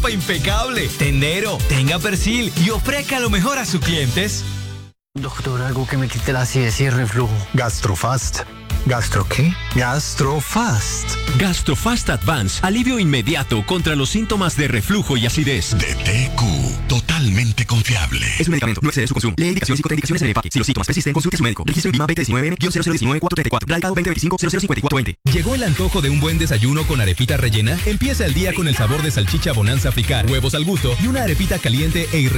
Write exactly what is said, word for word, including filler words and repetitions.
ropa impecable. Tendero, tenga Persil y ofrezca lo mejor a sus clientes. Doctor, algo que me quite la acidez y el reflujo. Gastrofast. ¿Gastro qué? Gastrofast. Gastrofast Advance, alivio inmediato contra los síntomas de reflujo y acidez. De T Q, totalmente confiable. Es un medicamento, no excede su consumo. Lee indicaciones y contraindicaciones en el empaque. Si los síntomas persisten, consulte a su médico. Registro en Vima B T diecinueve cero cero diecinueve cuatro treinta y cuatro. Radicado veinte veinticinco cero cero cincuenta y cuatro veinte. ¿Llegó el antojo de un buen desayuno con arepita rellena? Empieza el día con el sabor de salchicha Bonanza Fricar, huevos al gusto y una arepita caliente e irresistible